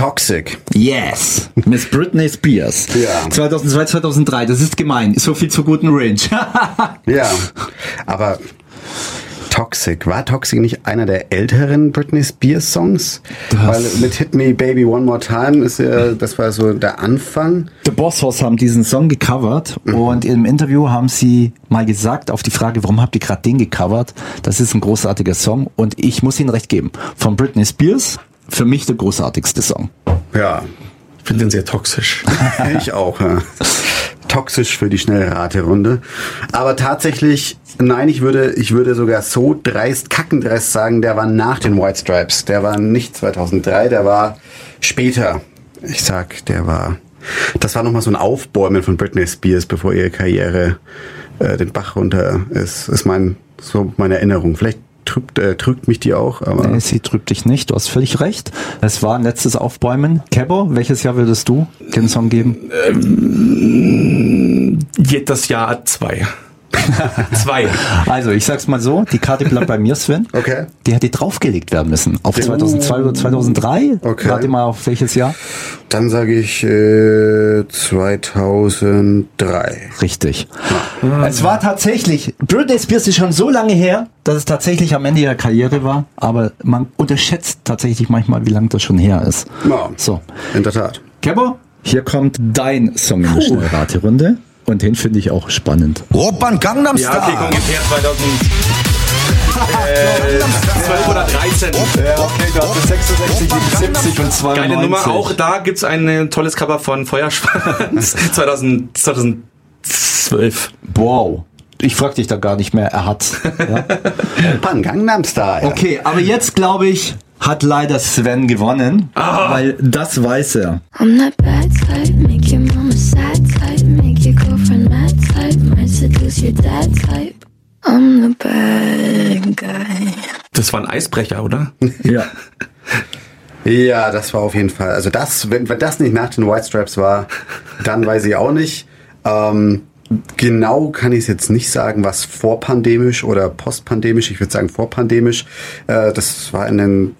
Toxic. Yes. Miss Britney Spears. Ja. 2002, 2003. Das ist gemein. So viel zur guten Range. Ja, aber Toxic. War Toxic nicht einer der älteren Britney Spears Songs? Weil mit Hit Me Baby One More Time das war so der Anfang. The Boss Hoss haben diesen Song gecovert und im Interview haben sie mal gesagt, auf die Frage, warum habt ihr gerade den gecovert? Das ist ein großartiger Song und ich muss ihnen recht geben. Von Britney Spears, für mich der großartigste Song. Ja, Ich finde den sehr toxisch. ich auch. Ja. Toxisch für die Schnellraterunde. Aber tatsächlich, nein, ich würde sogar so kackendreist sagen, der war nach den White Stripes. Der war nicht 2003, der war später. Ich sag, das war nochmal so ein Aufbäumen von Britney Spears, bevor ihre Karriere den Bach runter ist meine Erinnerung. Vielleicht trügt mich die auch. Aber Nee, sie trügt dich nicht, du hast völlig recht. Es war ein letztes Aufbäumen. Kebo, welches Jahr würdest du den Song geben? Das Jahr 2. 2. Also, ich sag's mal so, die Karte bleibt bei mir, Sven. Okay. Die hätte draufgelegt werden müssen. Auf 2002 oder 2003? Okay. Warte mal, auf welches Jahr? Dann sage ich 2003. Richtig. Es war tatsächlich, Britney Spears ist schon so lange her, dass es tatsächlich am Ende ihrer Karriere war, aber man unterschätzt tatsächlich manchmal, wie lange das schon her ist. Ja, So. in der Tat. Kebo, hier kommt dein Song in der Schnellraterunde und den finde ich auch spannend. Opern Gangnam Ja, okay, Style. ungefähr 2012 oder 13. Ja, okay, du hast 66, 77 und 92. Geile Nummer. Auch da gibt's ein tolles Cover von Feuerschwanz. 2012. Wow. Ich frag dich da gar nicht mehr, er hat's. Ja? Opern Gangnam Style. Okay, aber jetzt glaube ich, hat leider Sven gewonnen, weil das weiß er. I'm that bad type, make your mama sad type, make your girlfriend mad type, might seduce your dad type. I'm the bad guy. Das war ein Eisbrecher, oder? Ja. Ja, das war auf jeden Fall. Also wenn das nicht nach den White Stripes war, dann weiß ich auch nicht. Genau kann ich es jetzt nicht sagen, was vorpandemisch oder postpandemisch, ich würde sagen vorpandemisch. Das war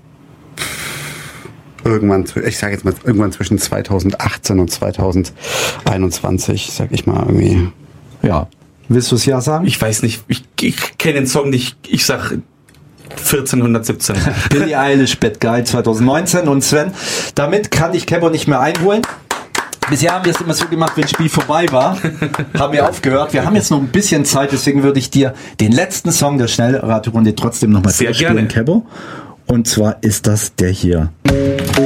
irgendwann zwischen 2018 und 2021, sag ich mal irgendwie. Ja. Willst du es ja sagen? Ich weiß nicht. Ich kenne den Song nicht. Ich sag 1417. Billie Eilish, Bad Guy 2019 und Sven, damit kann ich Kebo nicht mehr einholen. Bisher haben wir es immer so gemacht, wenn das Spiel vorbei war, haben wir aufgehört. Wir haben jetzt noch ein bisschen Zeit, deswegen würde ich dir den letzten Song der Schnellraterunde trotzdem nochmal Sehr durchspielen, gerne. Kebo. Und zwar ist das der hier.